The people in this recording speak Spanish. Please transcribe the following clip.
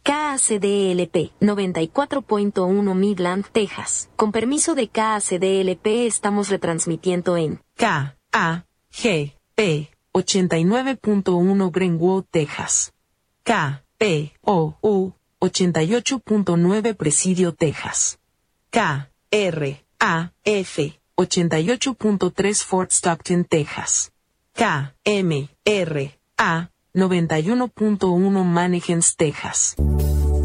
KACDLP 94.1 Midland, Texas. Con permiso de KACDLP estamos retransmitiendo en KAGP 89.1 Greenwood, Texas. KPOU 88.9 Presidio, Texas. KRAF 88.3 Fort Stockton, Texas. KMRA 91.1 Mannequins, Texas.